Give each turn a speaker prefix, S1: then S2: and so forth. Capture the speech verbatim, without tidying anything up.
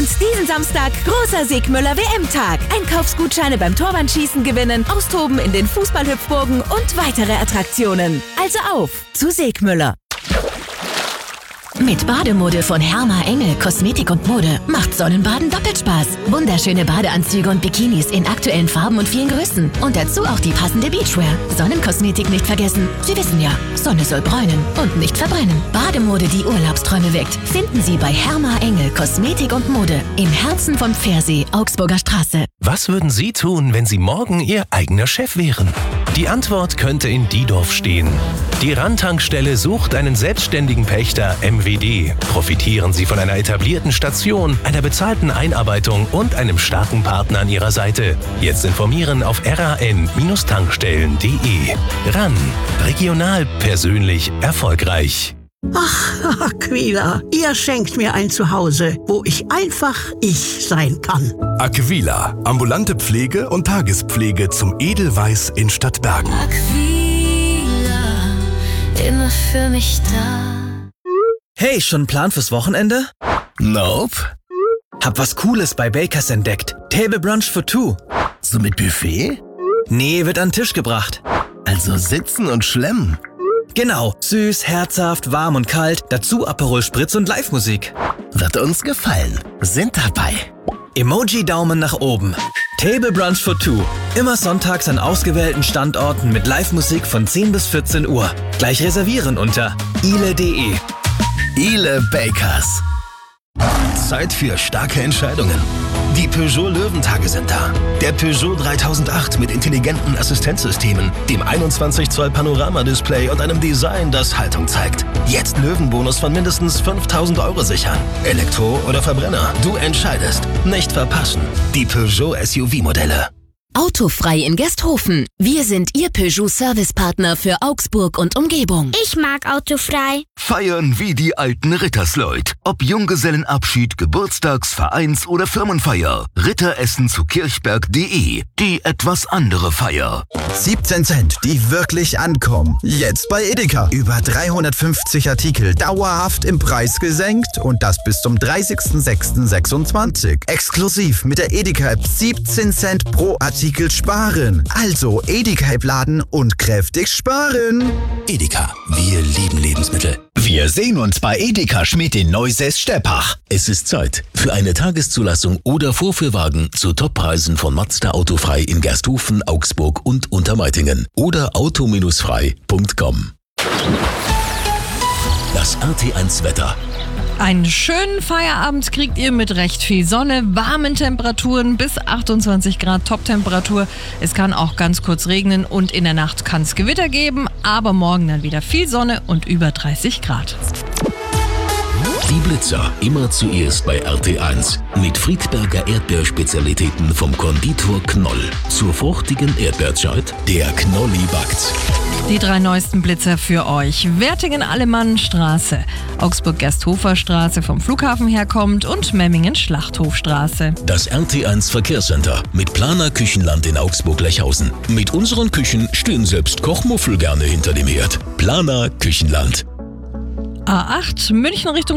S1: Und diesen Samstag großer Segmüller W M-Tag. Einkaufsgutscheine beim Torwandschießen gewinnen, austoben in den Fußballhüpfburgen und weitere Attraktionen. Also auf zu Segmüller.
S2: Mit Bademode von Herma Engel Kosmetik und Mode macht Sonnenbaden doppelt Spaß. Wunderschöne Badeanzüge und Bikinis in aktuellen Farben und vielen Größen. Und dazu auch die passende Beachwear. Sonnenkosmetik nicht vergessen. Sie wissen ja, Sonne soll bräunen und nicht verbrennen. Bademode, die Urlaubsträume weckt, finden Sie bei Herma Engel Kosmetik und Mode im Herzen von Pfersee, Augsburger Straße.
S3: Was würden Sie tun, wenn Sie morgen Ihr eigener Chef wären? Die Antwort könnte in Diedorf stehen. Die Randtankstelle sucht einen selbstständigen Pächter M W D. Profitieren Sie von einer etablierten Station, einer bezahlten Einarbeitung und einem starken Partner an Ihrer Seite. Jetzt informieren auf ran Tankstellen punkt de. Ran. Regional, persönlich, erfolgreich.
S4: Ach, Aquila, ihr schenkt mir ein Zuhause, wo ich einfach ich sein kann.
S5: Aquila, ambulante Pflege und Tagespflege zum Edelweiß in Stadtbergen.
S6: Aquila, immer für mich da.
S7: Hey, schon ein Plan fürs Wochenende?
S8: Nope.
S7: Hab was Cooles bei Bakers entdeckt. Table Brunch for two.
S8: So mit Buffet?
S7: Nee, wird an den Tisch gebracht.
S8: Also sitzen und schlemmen.
S7: Genau, süß, herzhaft, warm und kalt, dazu Aperol Spritz und Live-Musik.
S8: Wird uns gefallen. Sind dabei.
S7: Emoji-Daumen nach oben. Table Brunch for two. Immer sonntags an ausgewählten Standorten mit Live-Musik von zehn bis vierzehn Uhr. Gleich reservieren unter ile punkt de.
S8: Ile Bakers. Zeit für starke Entscheidungen. Die Peugeot Löwentage sind da. Der Peugeot dreitausendacht mit intelligenten Assistenzsystemen, dem einundzwanzig Zoll Panoramadisplay und einem Design, das Haltung zeigt. Jetzt Löwenbonus von mindestens fünftausend Euro sichern. Elektro oder Verbrenner, du entscheidest. Nicht verpassen. Die Peugeot S U V-Modelle.
S2: Autofrei in Gersthofen. Wir sind Ihr Peugeot-Servicepartner für Augsburg und Umgebung.
S9: Ich mag Autofrei.
S10: Feiern wie die alten Rittersleut. Ob Junggesellenabschied, Geburtstags-, Vereins- oder Firmenfeier. Ritteressen zu kirchberg punkt de. Die etwas andere Feier.
S11: siebzehn Cent, die wirklich ankommen. Jetzt bei Edeka. Über dreihundertfünfzig Artikel dauerhaft im Preis gesenkt und das bis zum dreißigsten sechsten sechsundzwanzig. Exklusiv mit der Edeka-App siebzehn Cent pro Artikel sparen. Also Edeka-App laden und kräftig sparen.
S12: Edeka, wir lieben Lebensmittel. Wir sehen uns bei Edeka Schmidt in Neusäß-Steppach.
S13: Es ist Zeit für eine Tageszulassung oder Vorführwagen zu Toppreisen von Mazda Autofrei in Gersthofen, Augsburg und Untermeitingen oder auto frei punkt com. Das R T eins Wetter.
S14: Einen schönen Feierabend kriegt ihr mit recht viel Sonne, warmen Temperaturen bis achtundzwanzig Grad Toptemperatur. Es kann auch ganz kurz regnen und in der Nacht kann es Gewitter geben, aber morgen dann wieder viel Sonne und über dreißig Grad.
S13: Die Blitzer immer zuerst bei R T eins mit Friedberger Erdbeerspezialitäten vom Konditor Knoll. Zur fruchtigen Erdbeerzeit, der Knolli backt.
S14: Die drei neuesten Blitzer für euch. Wertingen-Alemann-Straße, Augsburg-Gersthofer-Straße vom Flughafen herkommt und Memmingen-Schlachthofstraße.
S13: Das R T eins Verkehrscenter mit Planer Küchenland in Augsburg-Lechhausen. Mit unseren Küchen stehen selbst Kochmuffel gerne hinter dem Herd. Planer Küchenland.
S14: A acht München Richtung